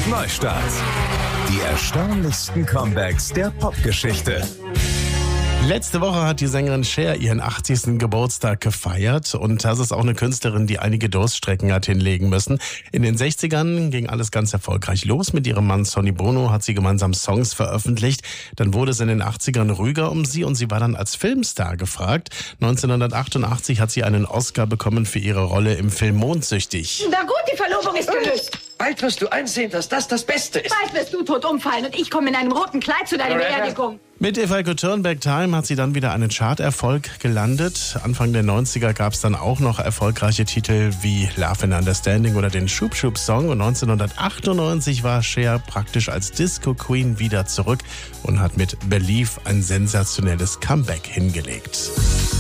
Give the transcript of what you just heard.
Neustart. Die erstaunlichsten Comebacks der Popgeschichte. Letzte Woche hat die Sängerin Cher ihren 80. Geburtstag gefeiert und das ist auch eine Künstlerin, die einige Durststrecken hat hinlegen müssen. In den 60ern ging alles ganz erfolgreich los. Mit ihrem Mann Sonny Bono hat sie gemeinsam Songs veröffentlicht. Dann wurde es in den 80ern ruhiger um sie und sie war dann als Filmstar gefragt. 1988 hat sie einen Oscar bekommen für ihre Rolle im Film Mondsüchtig. Na gut, die Verlobung ist gelöst. Bald wirst du einsehen, dass das Beste ist. Bald wirst du tot umfallen und ich komme in einem roten Kleid zu deiner Beerdigung. Mit If I Could Turn Back Time hat sie dann wieder einen Charterfolg gelandet. Anfang der 90er gab es dann auch noch erfolgreiche Titel wie Love and Understanding oder den Shoop Shoop Song. Und 1998 war Cher praktisch als Disco Queen wieder zurück und hat mit Believe ein sensationelles Comeback hingelegt.